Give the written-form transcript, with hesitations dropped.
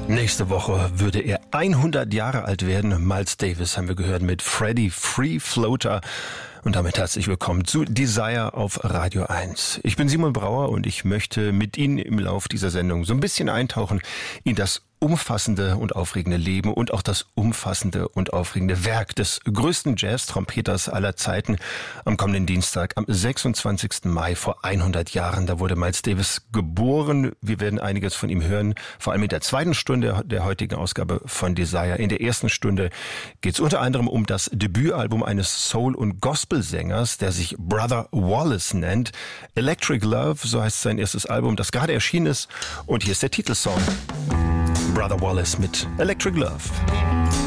Nächste Woche würde er 100 Jahre alt werden. Miles Davis haben wir gehört mit Freddie Free Floater. Und damit herzlich willkommen zu Desire auf Radio 1. Ich bin Simon Brauer und ich möchte mit Ihnen im Lauf dieser Sendung so ein bisschen eintauchen in das umfassende und aufregende Leben und auch das umfassende und aufregende Werk des größten Jazz-Trompeters aller Zeiten. Am kommenden Dienstag, am 26. Mai vor 100 Jahren, da wurde Miles Davis geboren. Wir werden einiges von ihm hören, vor allem in der zweiten Stunde der heutigen Ausgabe von Desire. In der ersten Stunde geht es unter anderem um das Debütalbum eines Soul- und Gospelsängers, der sich Brother Wallace nennt. Electric Love, so heißt sein erstes Album, das gerade erschienen ist. Und hier ist der Titelsong. Brother Wallace mit Electric Love.